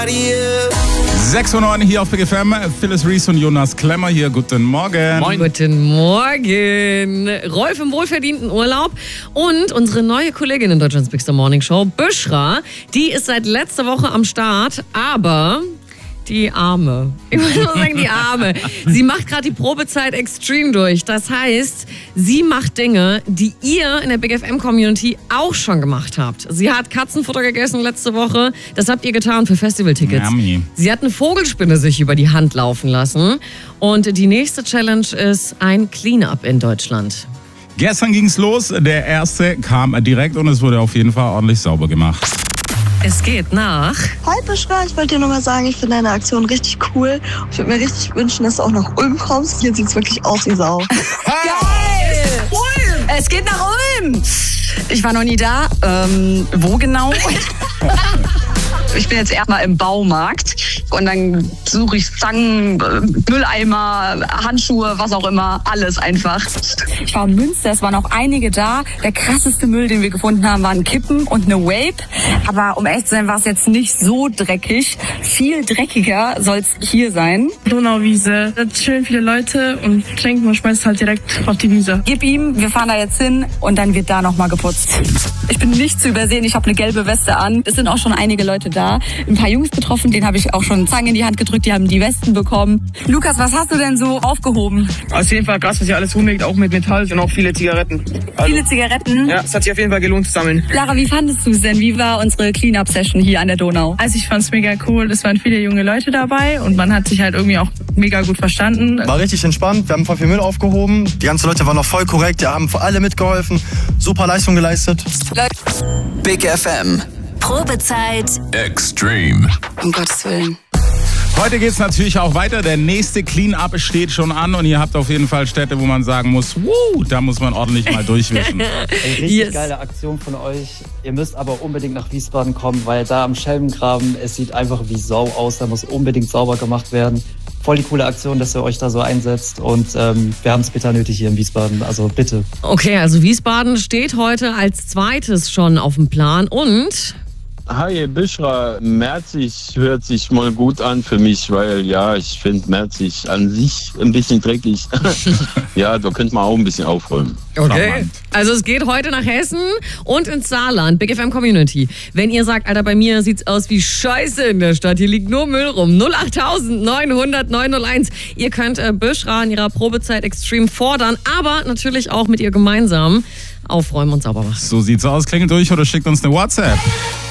6:09 Uhr hier auf Big FM. Phyllis Reese und Jonas Klemmer hier. Guten Morgen. Moin. Guten Morgen. Rolf im wohlverdienten Urlaub und unsere neue Kollegin in Deutschlands Big Star Morning Show, Büschra, die ist seit letzter Woche am Start, aber die Arme. Ich muss nur sagen, die Arme. Sie macht gerade die Probezeit Extreme durch. Das heißt, sie macht Dinge, die ihr in der Big FM Community auch schon gemacht habt. Sie hat Katzenfutter gegessen letzte Woche. Das habt ihr getan für Festivaltickets. Yummy. Sie hat eine Vogelspinne sich über die Hand laufen lassen. Und die nächste Challenge ist ein Cleanup in Deutschland. Gestern ging's los. Der erste kam direkt und es wurde auf jeden Fall ordentlich sauber gemacht. Es geht nach... Hi Büschra, ich wollte dir nur mal sagen, ich finde deine Aktion richtig cool. Ich würde mir richtig wünschen, dass du auch nach Ulm kommst. Hier sieht es wirklich aus wie Sau. Geil! Ulm! Es geht nach Ulm! Ich war noch nie da. Wo genau? Ich bin jetzt erstmal im Baumarkt und dann suche ich Zangen, Mülleimer, Handschuhe, was auch immer, alles einfach. Ich war in Münster, es waren auch einige da. Der krasseste Müll, den wir gefunden haben, waren Kippen und eine Vape. Aber um ehrlich zu sein, war es jetzt nicht so dreckig. Viel dreckiger soll es hier sein. Donauwiese, da chillen viele Leute und trinken und schmeißt halt direkt auf die Wiese. Gib ihm, wir fahren da jetzt hin und dann wird da nochmal geputzt. Ich bin nicht zu übersehen, ich habe eine gelbe Weste an. Es sind auch schon einige Leute da. Ein paar Jungs getroffen, denen habe ich auch schon Zangen in die Hand gedrückt, die haben die Westen bekommen. Lukas, was hast du denn so aufgehoben? Auf jeden Fall krass, was hier alles rumliegt, auch mit Metall und auch viele Zigaretten. Viele Zigaretten? Ja, es hat sich auf jeden Fall gelohnt zu sammeln. Lara, wie fandest du es denn? Wie war unsere Clean-Up-Session hier an der Donau? Also ich fand es mega cool, es waren viele junge Leute dabei und man hat sich halt irgendwie auch mega gut verstanden. War richtig entspannt, wir haben voll viel Müll aufgehoben. Die ganzen Leute waren noch voll korrekt, die haben für alle mitgeholfen, super Leistung geleistet. Big FM. Probezeit Extreme. Um Gottes Willen. Heute geht's natürlich auch weiter. Der nächste Clean-Up steht schon an und ihr habt auf jeden Fall Städte, wo man sagen muss, da muss man ordentlich mal durchwischen. Richtig geile Aktion von euch. Ihr müsst aber unbedingt nach Wiesbaden kommen, weil da am Schelmengraben, es sieht einfach wie Sau aus. Da muss unbedingt sauber gemacht werden. Voll die coole Aktion, dass ihr euch da so einsetzt und wir haben es bitter nötig hier in Wiesbaden, also bitte. Okay, also Wiesbaden steht heute als zweites schon auf dem Plan und... Hi Büschra, Merzig hört sich mal gut an für mich, weil ja, ich finde Merzig an sich ein bisschen dreckig. Ja, da könnte man auch ein bisschen aufräumen. Okay, also es geht heute nach Hessen und ins Saarland, Big FM Community. Wenn ihr sagt, Alter, bei mir sieht's aus wie Scheiße in der Stadt, hier liegt nur Müll rum, 08000 900 901. Ihr könnt Büschra in ihrer Probezeit Extreme fordern, aber natürlich auch mit ihr gemeinsam aufräumen und sauber machen. So sieht's aus, klingelt durch oder schickt uns eine WhatsApp.